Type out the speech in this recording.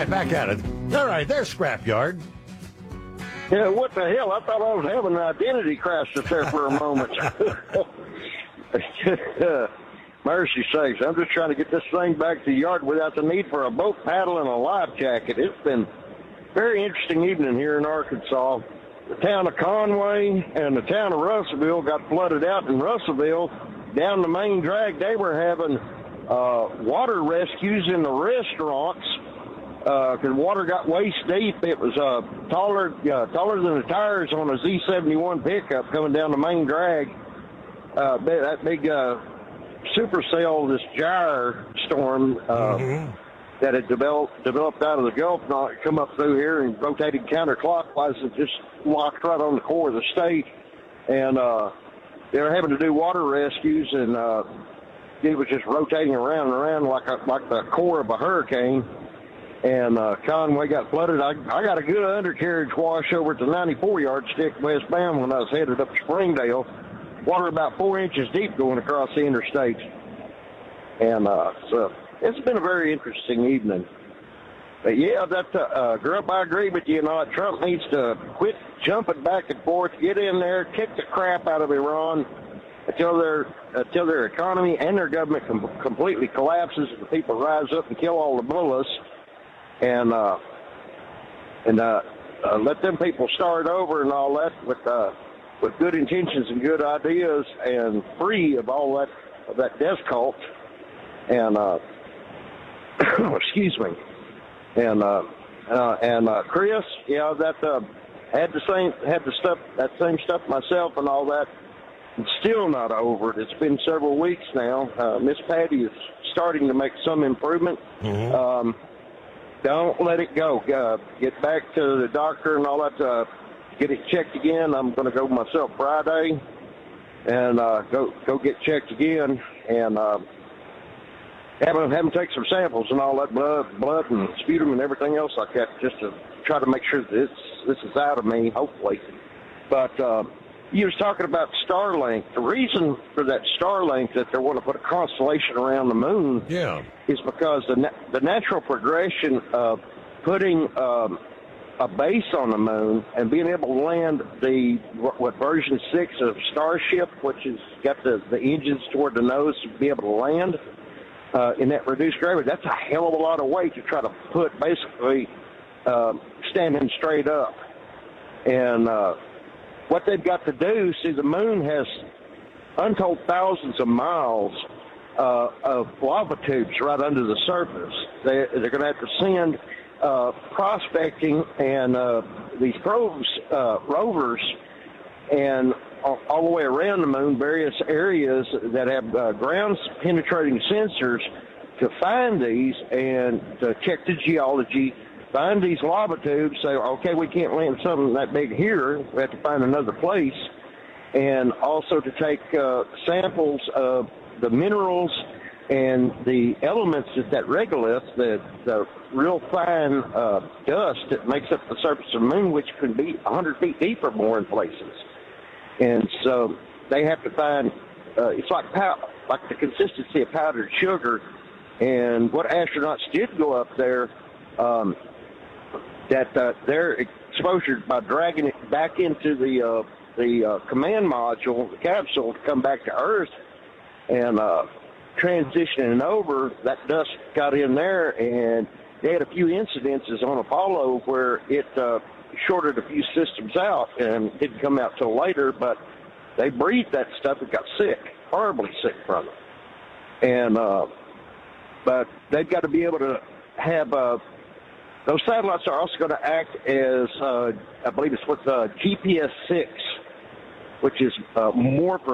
right, back at it. All right, there's Scrapyard. Yeah, what the hell? I thought I was having an identity crisis there for a moment. Mercy sakes, I'm just trying to get this thing back to the yard without the need for a boat paddle and a life jacket. It's been a very interesting evening here in Arkansas. The town of Conway and the town of Russellville got flooded out. In Russellville, down the main drag, they were having water rescues in the restaurants because water got waist deep. It was taller than the tires on a Z71 pickup coming down the main drag. That big supercell, this gyre storm that had developed out of the Gulf, come up through here and rotated counterclockwise and just locked right on the core of the state. And they were having to do water rescues, and it was just rotating around and around like the core of a hurricane. And Conway got flooded. I got a good undercarriage wash over at the 94 yardstick westbound when I was headed up to Springdale. Water about 4 inches deep going across the interstate. And so it's been a very interesting evening. But yeah, Grump, I agree with you. Trump needs to quit jumping back and forth, get in there, kick the crap out of Iran until their economy and their government completely collapses and the people rise up and kill all the mullahs, and let them people start over and all that with good intentions and good ideas and free of all that death cult. And excuse me. And Chris, yeah, that had that same stuff myself and all that. It's still not over it. It's been several weeks now. Miss Patty is starting to make some improvement. Don't let it go. Get back to the doctor and all that. Get it checked again. I'm going to go myself Friday and go get checked again and have them take some samples and all that blood and sputum and everything else like that, just to try to make sure that this is out of me, hopefully. But you was talking about Starlink. The reason for that Starlink that they want to put a constellation around the moon is because the natural progression of putting a base on the moon and being able to land what version 6 of Starship, which has got the engines toward the nose to be able to land in that reduced gravity, that's a hell of a lot of weight to try to put basically standing straight up. And what they've got to do, see, the moon has untold thousands of miles of lava tubes right under the surface. They're going to have to send prospecting and these probes, rovers, and all the way around the moon, various areas that have ground-penetrating sensors to find these and to check the geology, find these lava tubes, say, okay, we can't land something that big here. We have to find another place. And also to take samples of the minerals and the elements that regolith, the real fine dust that makes up the surface of the moon, which can be 100 feet deep or more in places. And so they have to find, it's like the consistency of powdered sugar. And what astronauts did go up there, their exposure by dragging it back into the command module, the capsule, to come back to Earth and transitioning over, that dust got in there, and they had a few incidences on Apollo where it shorted a few systems out and didn't come out till later, but they breathed that stuff and got sick, horribly sick from it. And but they've got to be able to have those satellites are also going to act as I believe it's with GPS 6, which is more